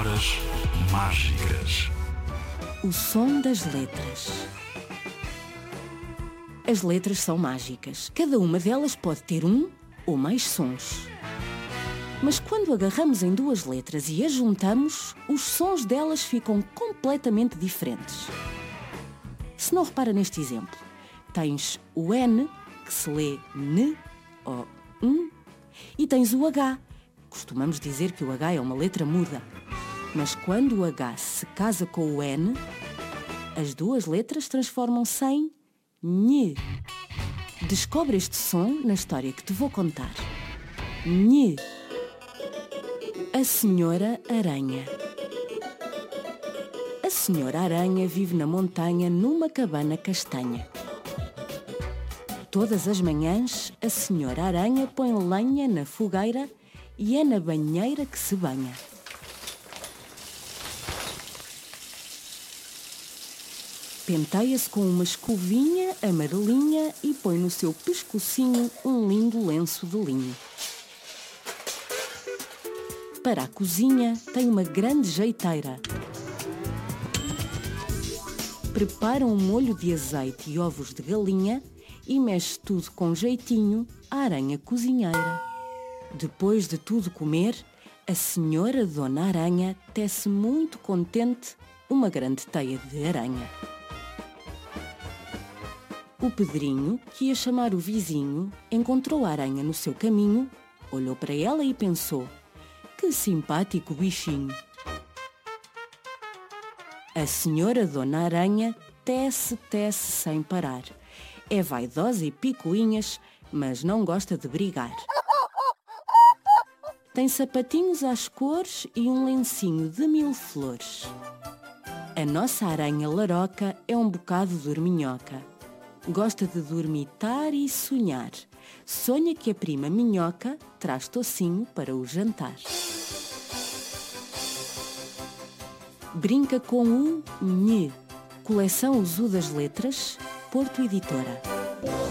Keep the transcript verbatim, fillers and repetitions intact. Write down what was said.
Palavras mágicas. O som das letras. As letras são mágicas. Cada uma delas pode ter um ou mais sons. Mas quando agarramos em duas letras e as juntamos, os sons delas ficam completamente diferentes. Se não repara neste exemplo, tens o N, que se lê N ou N, e tens o H. Costumamos dizer que o H é uma letra muda. Mas quando o H se casa com o N, as duas letras transformam-se em N. Descobre este som na história que te vou contar. N. A Senhora Aranha. A Senhora Aranha vive na montanha numa cabana castanha. Todas as manhãs, a Senhora Aranha põe lenha na fogueira e é na banheira que se banha. Penteia-se com uma escovinha amarelinha e põe no seu pescocinho um lindo lenço de linho. Para a cozinha, tem uma grande jeiteira. Prepara um molho de azeite e ovos de galinha e mexe tudo com jeitinho à aranha cozinheira. Depois de tudo comer, a senhora Dona Aranha tece muito contente uma grande teia de aranha. O Pedrinho, que ia chamar o vizinho, encontrou a aranha no seu caminho, olhou para ela e pensou: que simpático bichinho. A senhora Dona Aranha tece, tece sem parar. É vaidosa e picuinhas, mas não gosta de brigar. Tem sapatinhos às cores e um lencinho de mil flores. A nossa aranha laroca é um bocado dorminhoca. Gosta de dormitar e sonhar. Sonha que a prima minhoca traz tocinho para o jantar. Brinca com o N. Coleção Uso das Letras, Porto Editora.